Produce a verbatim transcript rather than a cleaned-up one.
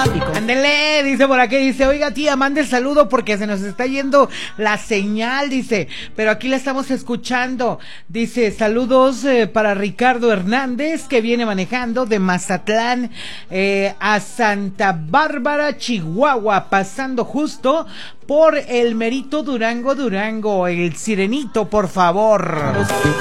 Ándele, dice por aquí, dice, oiga tía, mande el saludo porque se nos está yendo la señal, dice, pero aquí la estamos escuchando. Dice, saludos eh, para Ricardo Hernández, que viene manejando de Mazatlán eh, a Santa Bárbara, Chihuahua, pasando justo por el Merito Durango, Durango, el Sirenito, por favor.